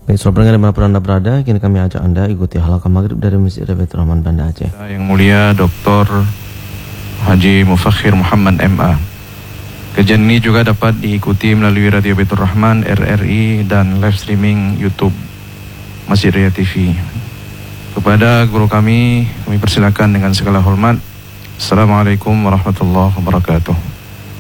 Baik, saudara pendengar dimanapun Anda berada, kini kami ajak Anda ikuti halaqah maghrib dari Masjid Baitur Rahman Banda Aceh. Yang mulia Dr. Haji Mufakhir Muhammad MA. Kajian ini juga dapat diikuti melalui Radio Baitur Rahman, RRI, dan live streaming YouTube Masjid Raya TV. Kepada guru kami persilakan dengan segala hormat. Assalamualaikum warahmatullahi wabarakatuh.